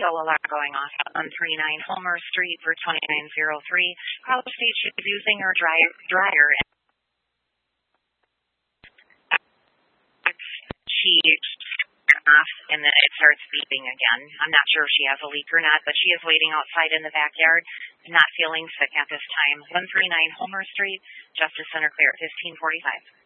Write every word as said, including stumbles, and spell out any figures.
yellow alarm going off on thirty-nine Homer Street for twenty-nine oh three. Call the state she's using her dry, dryer. She off and then it starts beeping again. I'm not sure if she has a leak or not, but she is waiting outside in the backyard, not feeling sick at this time. one thirty-nine Homer Street, Justice Center Clear at fifteen forty-five.